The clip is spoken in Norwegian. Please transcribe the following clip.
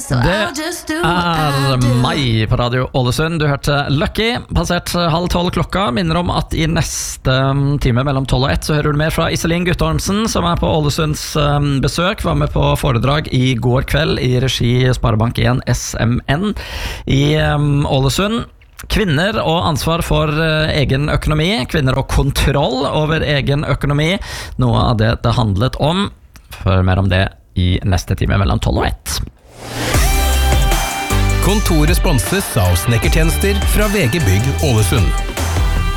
Det mai på Radio Ålesund. Du hørte Lucky, passert 11:30 klokka. Minner om at i neste time mellom 12 og 1 så hører du mer fra Iselin Guttormsen, som er på Ålesunds besøk. Var med på foredrag i går kveld i regi Sparebank1 SMN i Ålesund. Kvinner og ansvar for egen økonomi, kvinner og kontroll over egen økonomi, noe av det det handlet om. Hør mer om det i neste time mellom 12 og 1. Kontoret sponses av snekkertjenester fra VG Bygg Ålesund.